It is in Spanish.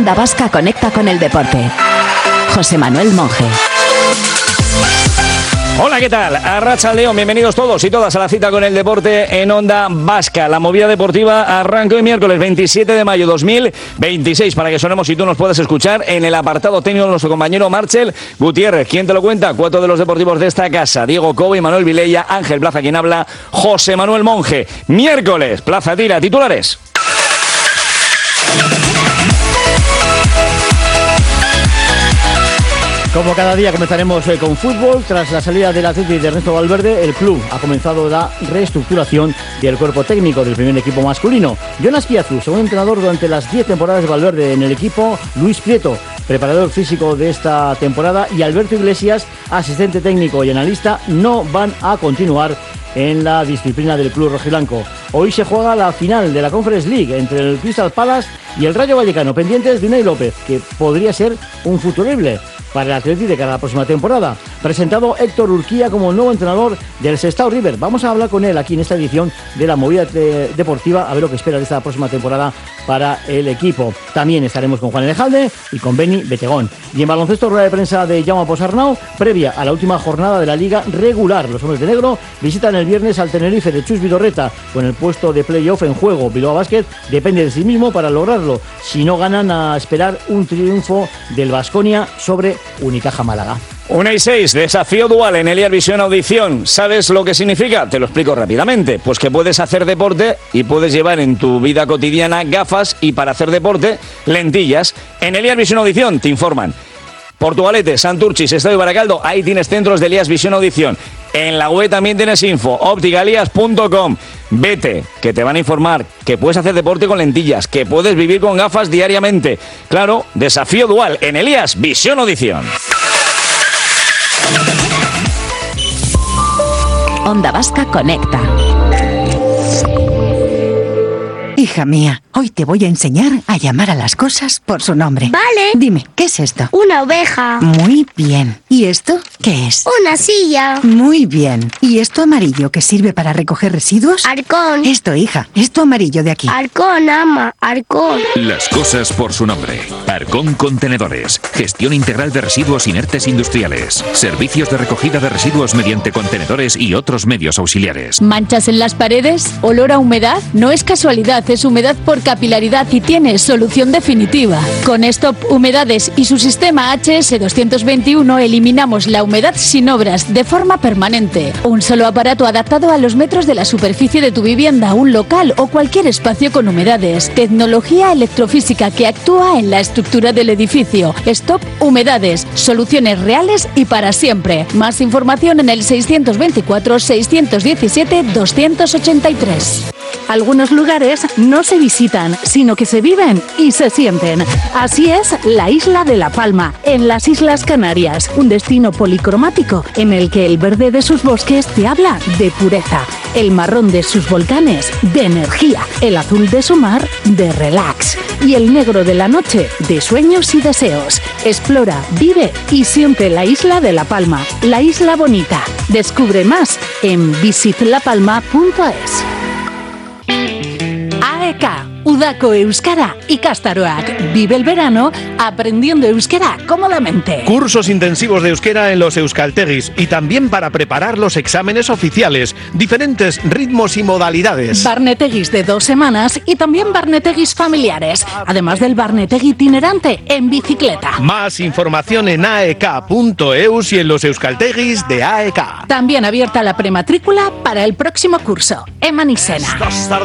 Onda Vasca conecta con el deporte. José Manuel Monje. Hola, ¿qué tal? Arratsaldeon, bienvenidos todos y todas a la cita con el deporte en Onda Vasca. La movida deportiva arranca hoy miércoles 27 de mayo 2026 para que sonemos y tú nos puedas escuchar en el apartado técnico de nuestro compañero Marcel Gutiérrez. ¿Quién te lo cuenta? 4 de los deportivos de esta casa: Diego Cobo y Manuel Vilella, Ángel Plaza quien habla, José Manuel Monje. Miércoles, Plaza Tira, titulares. Como cada día comenzaremos con fútbol. Tras la salida del Athletic de Ernesto Valverde, el club ha comenzado la reestructuración del cuerpo técnico del primer equipo masculino. Jonas Piazzu, segundo entrenador durante las 10 temporadas de Valverde en el equipo; Luis Prieto, preparador físico de esta temporada; y Alberto Iglesias, asistente técnico y analista, no van a continuar en la disciplina del club rojiblanco. Hoy se juega la final de la Conference League entre el Crystal Palace y el Rayo Vallecano, pendientes de Unai López, que podría ser un futurible para el Athletic de cara a la próxima temporada. Presentado Héctor Urquía como nuevo entrenador del Sestao River. Vamos a hablar con él aquí en esta edición de la movida deportiva, a ver lo que espera de esta próxima temporada para el equipo. También estaremos con Juan Elejalde y con Beni Betegón. Y en baloncesto, rueda de prensa de Jaume Posarnau, previa a la última jornada de la Liga regular. Los hombres de negro visitan el viernes al Tenerife de Chus Vidorreta, con el puesto de playoff en juego. Bilbao Basket depende de sí mismo para lograrlo. Si no ganan, a esperar un triunfo del Baskonia sobre Unicaja Málaga. 1:06, desafío dual en Eliar Visión Audición. ¿Sabes lo que significa? Te lo explico rápidamente. Pues que puedes hacer deporte y puedes llevar en tu vida cotidiana gafas y, para hacer deporte, lentillas. En Eliar Visión Audición te informan. Portugalete, Santurchis, Estadio Baracaldo, ahí tienes centros de Elias Visión Audición. En la web también tienes info, opticalias.com. Vete, que te van a informar que puedes hacer deporte con lentillas, que puedes vivir con gafas diariamente. Claro, desafío dual en Elias Visión Audición. Onda Vasca conecta. Hija mía, hoy te voy a enseñar a llamar a las cosas por su nombre. Vale. Dime, ¿qué es esto? Una oveja. Muy bien. ¿Y esto qué es? Una silla. Muy bien. ¿Y esto amarillo que sirve para recoger residuos? Arcón. Esto, hija, esto amarillo de aquí. Arcón, ama, Arcón. Las cosas por su nombre. Arcón Contenedores. Gestión integral de residuos inertes industriales. Servicios de recogida de residuos mediante contenedores y otros medios auxiliares. ¿Manchas en las paredes? ¿Olor a humedad? No es casualidad, es humedad por capilaridad y tiene solución definitiva. Con Stop Humedades y su sistema HS221 eliminamos la humedad sin obras, de forma permanente. Un solo aparato adaptado a los metros de la superficie de tu vivienda, un local o cualquier espacio con humedades. Tecnología electrofísica que actúa en la estructura del edificio. Stop Humedades. Soluciones reales y para siempre. Más información en el 624 617 283. Algunos lugares no se visitan, sino que se viven y se sienten. Así es la isla de La Palma, en las Islas Canarias, un destino policromático en el que el verde de sus bosques te habla de pureza, el marrón de sus volcanes de energía, el azul de su mar de relax y el negro de la noche de sueños y deseos. Explora, vive y siente la isla de La Palma, la isla bonita. Descubre más en visitlapalma.es. AEK, Udako Euskara Ikastaroak. Vive el verano aprendiendo euskera cómodamente. Cursos intensivos de euskera en los euskaltegis y también para preparar los exámenes oficiales. Diferentes ritmos y modalidades. Barnetegis de 2 semanas y también barnetegis familiares. Además del barnetegi itinerante en bicicleta. Más información en aek.eus y en los euskaltegis de AEK. También abierta la prematrícula para el próximo curso. Eman Isena.